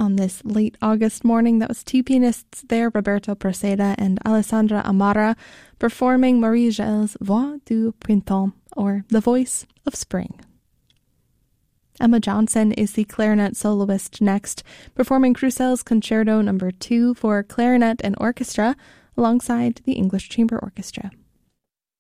On this late August morning, that was two pianists there, Roberto Proceda and Alessandra Amara, performing Marie Gel's Voix du Printemps, or The Voice of Spring. Emma Johnson is the clarinet soloist next, performing Crousel's Concerto No. 2 for clarinet and orchestra alongside the English Chamber Orchestra.